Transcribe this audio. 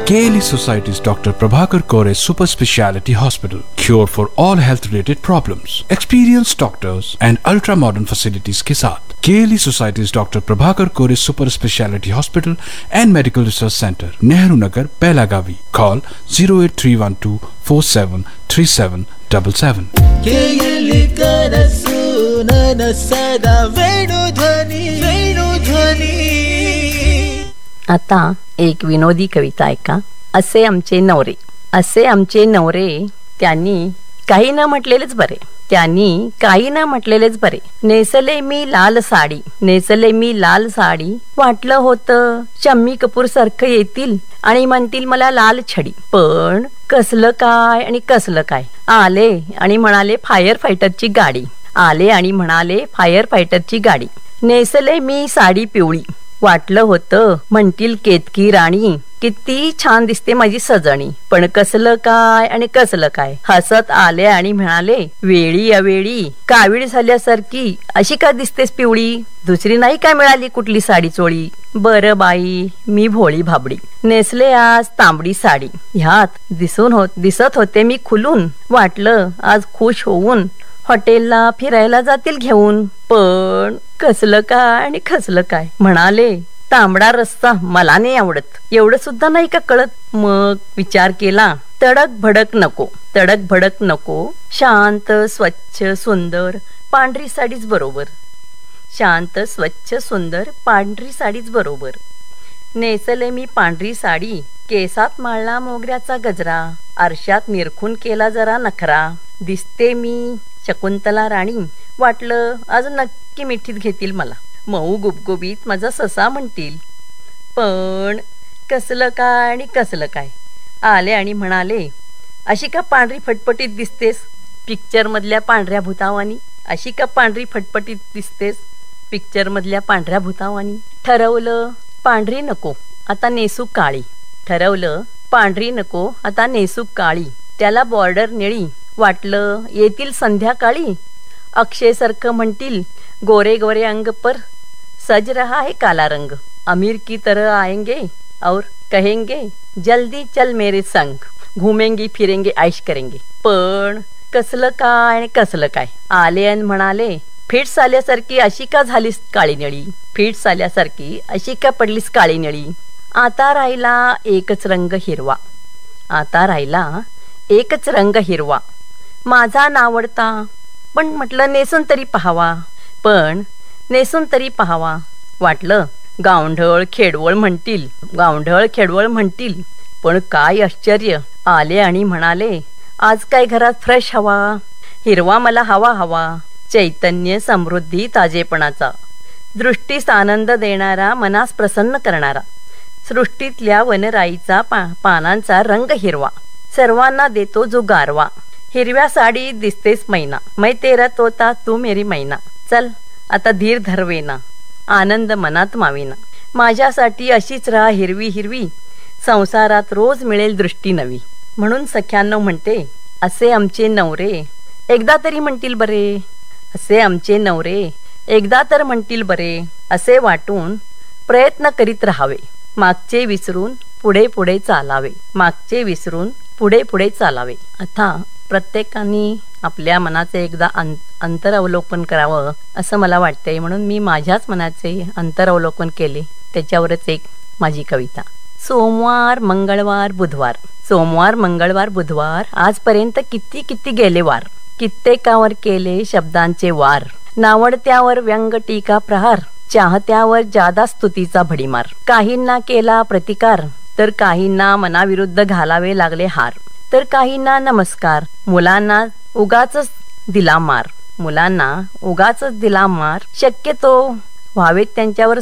KLE Society's Dr. Prabhakar Kore Super Speciality Hospital. Cure for all health related problems. Experienced doctors and ultra modern facilities के साथ KLE Society's Dr. Prabhakar Kore Super Speciality Hospital and Medical Research Center, Nehru Nagar, Belagavi. Call 08312 473777. KLE करसूनन सदा वेणुध्वनी वेणुध्वनी. आता एक विनोदी कविता ऐका. असे आमचे नवरे. असे आमचे नवरे, त्यांनी काही न म्हटलेलेच बरे. त्यांनी काही न म्हटलेलेच बरे. नेसले मी लाल साडी, नेसले मी लाल साडी. वाटलं होतं शम्मी कपूर सारखं येतील आणि म्हणतील मला लाल छडी. पण कसलं काय आणि कसलं काय. आले आणि म्हणाले फायर फायटरची गाडी. आले आणि म्हणाले फायर फायटरची गाडी. नेसले मी साडी पिवळी. वाटलं होतं म्हणतील केतकी राणी, किती छान दिसते माझी सजणी. पण कसलं काय आणि कसलं काय. हसत आले आणि म्हणाले वेळी अवेळी कावीळ झाल्यासारखी अशी का दिसतेस पिवळी. दुसरी नाही का मिळाली कुठली साडी चोळी. बरं बाई मी भोळी भाबडी. नेसले आज तांबडी साडी. ह्यात दिसत होते मी खुलून. वाटलं आज खुश होऊन हॉटेलला फिरायला जातील घेऊन. पण कसलं काय आणि कसलं काय. म्हणाले तांबडा रस्सा मला नाही आवडत. एवढं सुद्धा नाही का कळत. मग विचार केला तडक भडक नको, तडक भडक नको. शांत स्वच्छ सुंदर पांढरी साडीच बरोबर. शांत स्वच्छ सुंदर पांढरी साडीच बरोबर. नेसले मी पांढरी साडी. केसात माळला मोगऱ्याचा गजरा. आरशात निरखून केला जरा नखरा. दिसते मी शकुंतला राणी. वाटलं आज नक्की मिठीत घेतील मला. मऊ गुबगुबीत माझा ससा म्हणतील. पण कसलं काय आणि कसलं काय. आले आणि म्हणाले अशी का पांढरी फटफटीत दिसतेस पिक्चर मधल्या पांढऱ्या भूतावानी. अशी का पांढरी फटफटीत दिसतेस पिक्चर मधल्या पांढऱ्या भूतावानी. ठरवलं पांढरी नको आता नेसू काळी. ठरवलं पांढरी नको आता नेसू काळी. त्याला बॉर्डर निळी. वाटलं येतील संध्याकाळी. अक्षय सारखं म्हणतील गोरे गोरे अंग पर सज रहा है काला रंग. अमीर की तरह आएंगे और कहेंगे जल्दी चल मेरे संग. घुमेंगे फिरेंगे ऐश करेंगे. पण कसलं काय आणि कसलं काय. आले आणि म्हणाले फिट्स आल्यासारखी अशी का झालीस काळी निळी. फिट्स आल्यासारखी अशी का पडलीस काळी निळी. आता राहिला एकच रंग हिरवा. आता राहिला एकच रंग हिरवा. माझा नावडता. पण म्हटलं नेसून तरी पहावा. पण नेसून तरी पहावा. वाटलं गावंढळ खेडवळ म्हणतील, गावंढळ खेडवळ म्हणतील. पण काय आश्चर्य. आले आणि म्हणाले आज काय घरात फ्रेश हवा. हिरवा मला हवा हवा. चैतन्य समृद्धी ताजेपणाचा. दृष्टीस आनंद देणारा मनास प्रसन्न करणारा. सृष्टीतल्या वनराईचा पानांचा रंग हिरवा. सर्वांना देतो जो गारवा. हिरव्या साडी दिसतेस मैना. मै तेरा तोता तू मेरी मैना. चल आता धीर धरवेना. आनंद मनात मावेना. माझ्यासाठी अशीच राहा हिरवी हिरवी. संसारात रोज मिळेल दृष्टी नवी. म्हणून सख्यांनो म्हणते असे आमचे नवरे एकदा तरी म्हणतील बरे. असे आमचे नवरे एकदा तर म्हणतील बरे. असे वाटून प्रयत्न करीत राहावे. मागचे विसरून पुढे पुढे चालावे. मागचे विसरून पुढे पुढे चालावे. आता प्रत्येकाने आपल्या मनाचे एकदा अंतरावलोकन करावं असं मला वाटतंय. म्हणून मी माझ्याच मनाचे अंतरावलोकन केले. त्याच्यावरच एक माझी कविता. सोमवार मंगळवार बुधवार. सोमवार मंगळवार बुधवार आजपर्यंत किती किती गेले वार. कित्येकावर केले शब्दांचे वार. नावडत्यावर व्यंग टीका प्रहार. चाहत्यावर जादा स्तुतीचा भडीमार. काहींना केला प्रतिकार तर काहींना मनाविरुद्ध घालावे लागले हार. तर काहींना नमस्कार. मुलांना उगाचच दिला मार. मुलांना उगाचच दिला मार. शक्यतो व्हावेत त्यांच्यावर